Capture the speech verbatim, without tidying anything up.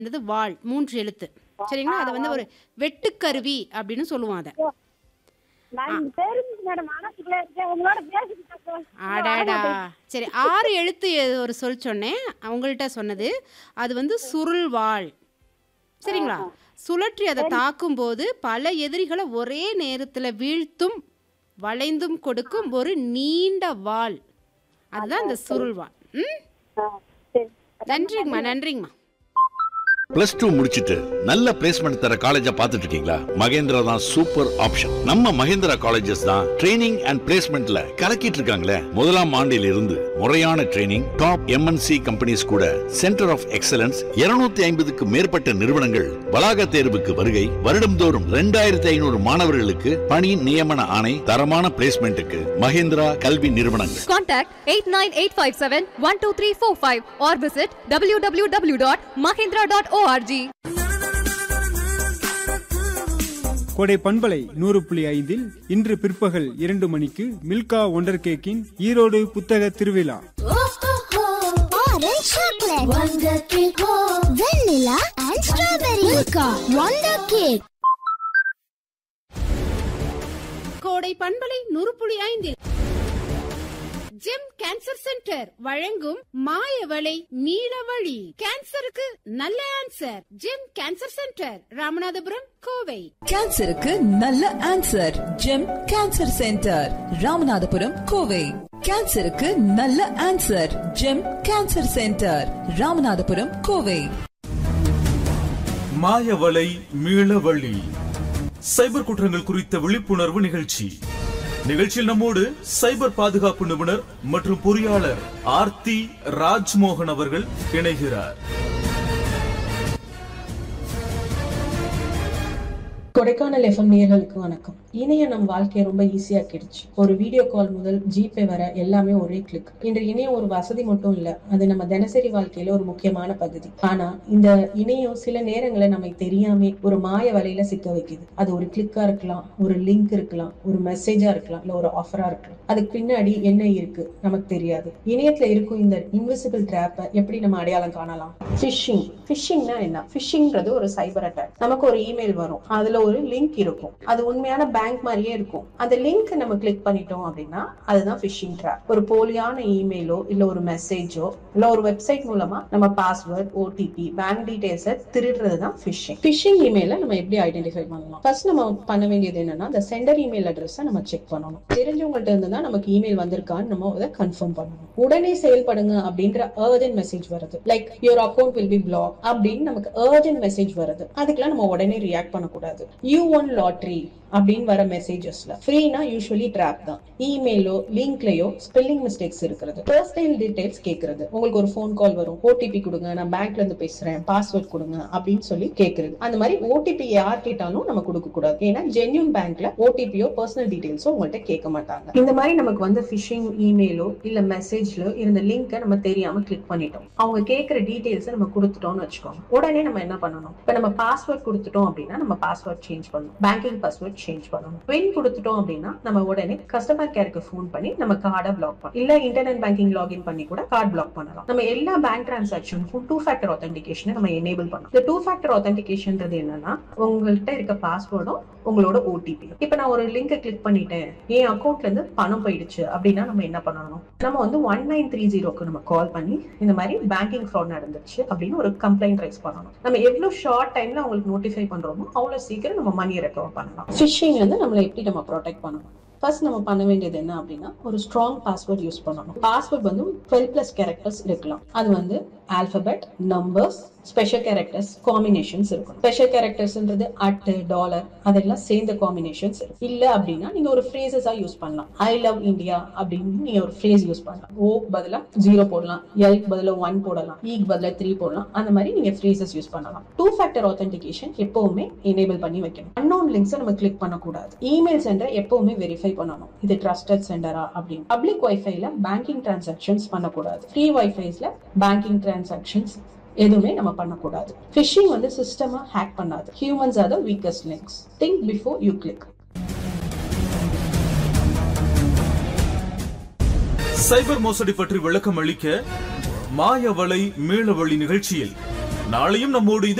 இருந்தது வாள் மூன்று எழுத்து. சரிங்களா? அத வந்து ஒரு வெட்டுக்கருவி அப்படின்னு சொல்லுவான் அத. நான் தெரிஞ்சு மேடம் மனசுக்குள்ள இருக்கேன். உங்களோட பேசிக்கிட்டு இருக்கேன். அடடா! சரி ஆறு எழுத்து ஒரு சொல் சொன்னேன். உங்கள்ட்ட சொன்னது. அது வந்து சுருள் வாள். சரிங்களா? சுழற்றி அதை தாக்கும்போது பல எதிரிகளை ஒரே நேரத்துல வீழ்த்தும் வளைந்தும் கொடுக்கும் ஒரு நீண்ட வாள். அதுதான் இந்த சுருள் வாள். ம்? ஆ, சரி. நன்றிங்கம்மா, நன்றிங்கம்மா. பிளஸ் டூ முடிச்சிட்டு நல்ல பிளேஸ்மெண்ட் தர காலேஜா பார்த்துட்டு இருக்கீங்களா? மகேந்திரா தான் சூப்பர் ஆப்ஷன். நம்ம மகேந்திரா காலேஜஸ் தான் ட்ரைனிங் அண்ட் பிளேஸ்மெண்ட்ல கலக்கிட்டு இருக்காங்களே. முதலாம் ஆண்டில் இருந்து முறையான ட்ரைனிங், டாப் எம்என்சி கம்பெனிஸ் கூட சென்டர் ஆஃப் எக்ஸலன்ஸ் இருநூத்தி ஐம்பதுக்கு மேற்பட்ட நிறுவனங்கள் வளாக தேர்வுக்கு வருகை. வருடம்தோறும் இரண்டாயிரத்தி ஐநூறு மாணவர்களுக்கு பணி நியமன ஆணை. தரமான பிளேஸ்மெண்ட்டுக்கு மகேந்திரா கல்வி நிறுவனங்கள். Contact eight nine eight five seven one two three four five or visit w w w dot mahindra dot org. கோடை பண்பலை நூறு புள்ளி ஐந்தில் இன்று பிற்பகல் இரண்டு மணிக்கு மில்கா ஒண்டர் கேக்கின் ஈரோடு புத்தக திருவிழா. கோடை பண்பலை நூறு புள்ளி ஐந்தில் ஜெம் கேன்சர் சென்டர் வழங்கும் மாயவளை மீளவழி. கேன்சருக்கு நல்ல answer. GeM cancer centre, Ramanathapuram, Kovai. கேன்சருக்கு நல்ல answer. GeM cancer centre, Ramanathapuram, Kovai. கேன்சருக்கு நல்ல answer. GeM cancer centre, Ramanathapuram, Kovai. மாயவளை மீளவழி சைபர் குற்றங்கள் குறித்த விழிப்புணர்வு நிகழ்ச்சி. நிகழ்ச்சியில் நம்மோடு சைபர் பாதுகாப்பு நிபுணர் மற்றும் பொறியாளர் ஆர்த்தி ராஜ்மோகன் அவர்கள் இணைகிறார். கொடைக்கானல் எஃப்எம் நேயர்களுக்கு வணக்கம். இணைய நம் வாழ்க்கையை ரொம்ப ஈஸியாக்கிடுச்சு. ஒரு வீடியோ கால் முதல் ஜிபே வர எல்லாமே ஒரே கிளிக். இன்று இணையம் ஒரு வசதி மட்டும் இல்ல, அது நம்ம தினசரி வாழ்க்கையில ஒரு முக்கியமான பகுதி. ஆனா இந்த இணையம் சில நேரங்களை நமக்கு தெரியாம ஒரு மாய வலையில சிக்க வைக்குது. அது ஒரு கிளிக்கா இருக்கலாம், ஒரு லிங்க் இருக்கலாம், ஒரு மெசேஜா இருக்கலாம், இல்ல ஒரு ஆஃபரா இருக்கலாம். அதுக்கு பின்னாடி என்ன இருக்கு நமக்கு தெரியாது. இணையத்துல இருக்கும் இந்த இன்விசிபிள் டிராப்பை எப்படி நம்ம அடையாளம் காணலாம்? ஃபிஷிங். ஃபிஷிங்னா என்ன? ஃபிஷிங்ன்றது ஒரு சைபர் அட்டாக். நமக்கு ஒரு இமெயில் வரும், அதுல ஒரு லிங்க் இருக்கும். அது உண்மையான பேங்க் மாதிரியே இருக்கும். அந்த லிங்க் நம்ம கிளிக் பண்ணிட்டோம் அப்படின்னா அதுதான் ஃபிஷிங் ட்ராப். ஒரு போலியான இமெயிலோ இல்ல ஒரு மெசேஜோ இல்ல ஒரு வெப்சைட் மூலமா நம்ம பாஸ்வேர்ட், ஓடிபி, பேங்க் டீடைல்ஸ் திருடுறது தான் ஃபிஷிங். ஃபிஷிங் இமெயில நம்ம எப்படி ஐடென்டிஃபை பண்ணலாம்? ஃபர்ஸ்ட் நம்ம பண்ண வேண்டியது என்னன்னா, அந்த சென்டர் இமெயில் அட்ரஸ் நம்ம செக் பண்ணணும். தெரிஞ்சவங்கள்ட்ட இருந்து தான் நமக்கு இமெயில் வந்திருக்கான்னு நம்ம அதை கன்ஃபார்ம் பண்ணணும். உடனே செயல்படுங்க அப்படின்ற அர்ஜென்ட் மெசேஜ் வருது. Like your account will be black அப்படின்னு நமக்கு அர்ஜென்ட் மெசேஜ் வருது. அதுக்கெல்லாம் நம்ம உடனே ரியாக்ட் பண்ணக்கூடாது. யூ ஒன் லாட்ரி அப்படின்னு வர மெசேஜஸ்ல ஃப்ரீனா யூசுவலி ட்ராப் தான். இமெயிலோ லிங்க்லயோ ஸ்பெல்லிங் மிஸ்டேக்ஸ் இருக்கிறது, பர்சனல் டீடைல்ஸ் கேட்கறது. உங்களுக்கு ஒரு ஃபோன் கால் வரும், ஓடிபி கொடுங்க, நான் பேங்க்ல இருந்து பேசுறேன், பாஸ்வேர்ட் கொடுங்க அப்படின்னு சொல்லி கேட்கறது. அந்த மாதிரி ஓடிபி யார் கேட்டாலும் நம்ம கொடுக்க கூடாது. ஏன்னா ஜென்யூன் பேங்க்ல ஓடிபியோ பர்சனல் டீடைல்ஸோ உங்கள்கிட்ட கேட்க மாட்டாங்க. இந்த மாதிரி நமக்கு வந்து ஃபிஷிங் இமெயிலோ இல்ல மெசேஜ்ல இருந்த லிங்கை நம்ம தெரியாம கிளிக் பண்ணிட்டோம். அவங்க கேட்கிற டீடைல்ஸ் நம்ம கொடுத்துட்டோம்னு வச்சுக்கோங்க. உடனே நம்ம என்ன பண்ணணும்? இப்ப நம்ம பாஸ்வேர்ட் கொடுத்துட்டோம் அப்படின்னா நம்ம பாஸ்வேர்ட் சேஞ்ச் பண்ணணும், பேங்கிங் பாஸ்வேர்ட் சேஞ்ச் பண்ணணும். பின் கொடுத்துட்டோம் அப்படின்னா நம்ம உடனே கஸ்டமர் கேருக்கு ஃபோன் பண்ணி நம்ம கார்டை பிளாக் பண்ணலாம். இல்ல இன்டர்நெட் பேங்கிங் லாகின் பண்ணி கூட கார்டு பிளாக் பண்ணலாம். நம்ம எல்லா பேங்க் டிரான்சாக்ஷனுக்கும் டூ ஃபேக்டர் ஆத்தென்டிகேஷனை நம்ம எனேபிள் பண்ணலாம். இந்த டூ ஃபேக்டர் ஆத்தென்டிகேஷன்ன்றது என்னன்னா, உங்கள்கிட்ட இருக்க பாஸ்வேர்டும் உங்களோட ஓடிபி. இப்ப நான் ஒரு லிங்கை கிளிக் பண்ணிட்டேன், என் அக்கௌண்ட்ல இருந்து பணம் போயிடுச்சு அப்படின்னா நம்ம என்ன பண்ணணும்? நம்ம வந்து ஒன் நைன் த்ரீ ஜீரோக்கு நம்ம கால் பண்ணி இந்த மாதிரி பேங்கிங் ஃப்ராட் நடந்துச்சு அப்படின்னு ஒரு கம்ப்ளைண்ட் ரைஸ் பண்ணணும். நம்ம எவ்வளவு ஷார்ட் டைம்ல உங்களுக்கு நோட்டிஃபை பண்றோமோ அவ்வளவு சீக்கிரம் நம்ம மணியை ரெக்கவர் பண்ணலாம். ஃபிஷிங் வந்து நம்மளை எப்படி நம்ம ப்ரொடெக்ட் பண்ணணும்? ஃபர்ஸ்ட் நம்ம பண்ண வேண்டியது என்ன அப்படின்னா, ஒரு ஸ்ட்ராங் பாஸ்வேர்ட் யூஸ் பண்ணணும். பாஸ்வேர்ட் வந்து டுவெல் பிளஸ் கேரக்டர்ஸ் இருக்கலாம். அது வந்து alphabet, numbers, special characters, combinations இருக்கும். ஸ்பெஷல் கேரக்டர்ஸ்ன்றது அட், டாலர் அதெல்லாம் சேர்ந்த காம்பினேஷன்ஸ் இருக்கும். இல்ல அப்படின்னா நீங்க ஒரு ஃப்ரேசஸா யூஸ் பண்ணலாம். ஐ லவ் இந்தியா அப்படின்னு நீங்க ஒரு ஃப்ரேஸ் யூஸ் பண்ணலாம். ஓ பதிலா ஜீரோ போடலாம், எல் பதிலா ஒன் போடலாம், ஈக்கு பதிலா த்ரீ போடலாம். அந்த மாதிரி நீங்க ஃப்ரேசஸ் யூஸ் பண்ணலாம். டூ ஃபேக்டர் ஆத்தென்டிகேஷன் எப்பவுமே எனேபிள் பண்ணி வைக்கணும். அன்னோன் லிங்க்ஸ் நம்ம கிளிக் பண்ணக்கூடாது. இமெயில் சென்டர் எப்பவுமே வெரிஃபை பண்ணணும், இது ட்ரஸ்டட் சென்டரா அப்படின்னு. பப்ளிக் வைஃபைல பேங்கிங் டிரான்சாக்ஷன்ஸ் பண்ணக்கூடாது. ஃப்ரீ வைஃபைஸ்ல பேங்கிங் டிரான்சாக்ஷன்ஸ் எதுவுமே நம்ம பண்ணக்கூடாது. ஃபிஷிங் வந்து சிஸ்டமா ஹேக் பண்ணாது. Humans are the weakest links. Think before you click. சைபர் மோசடி பற்றி விளக்கம் அளிக்க மாயவளை மீளவழி நிகழ்ச்சியில் நாளையும் நம்மோடு இதே